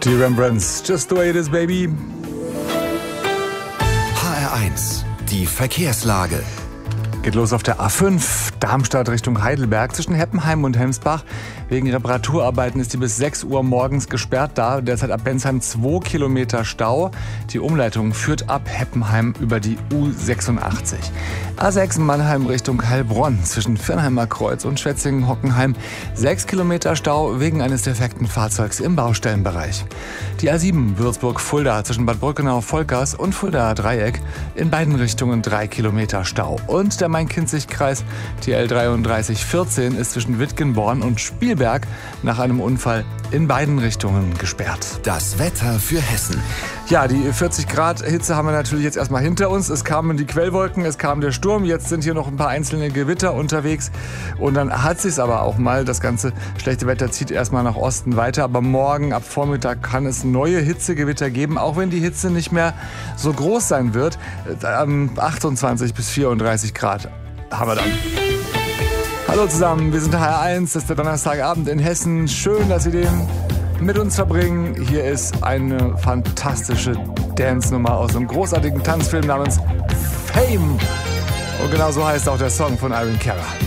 Die Rembrandts, Just the way it is, baby. HR1, die Verkehrslage. Geht los auf der A5, Darmstadt Richtung Heidelberg zwischen Heppenheim und Hemsbach. Wegen Reparaturarbeiten ist die bis 6 Uhr morgens gesperrt da. Derzeit ab Bensheim 2 Kilometer Stau. Die Umleitung führt ab Heppenheim über die U86. A6 Mannheim Richtung Heilbronn zwischen Viernheimer Kreuz und Schwetzingen-Hockenheim. 6 Kilometer Stau wegen eines defekten Fahrzeugs im Baustellenbereich. Die A7 Würzburg-Fulda zwischen Bad Brückenau-Volkers und Fuldaer Dreieck. In beiden Richtungen 3 Kilometer Stau. Und der Main-Kinzig-Kreis, die L3314, ist zwischen Wittgenborn und Spielberg nach einem Unfall in beiden Richtungen gesperrt. Das Wetter für Hessen. Ja, die 40 Grad Hitze haben wir natürlich jetzt erstmal hinter uns. Es kamen die Quellwolken, es kam der Sturm, jetzt sind hier noch ein paar einzelne Gewitter unterwegs. Und dann hat sich's aber auch mal. Das ganze schlechte Wetter zieht erstmal nach Osten weiter. Aber morgen ab Vormittag kann es neue Hitzegewitter geben, auch wenn die Hitze nicht mehr so groß sein wird. 28 bis 34 Grad haben wir dann. Hallo zusammen, wir sind HR1, das ist der Donnerstagabend in Hessen. Schön, dass Sie den mit uns verbringen. Hier ist eine fantastische Dance-Nummer aus einem großartigen Tanzfilm namens Fame. Und genau so heißt auch der Song von Irene Cara.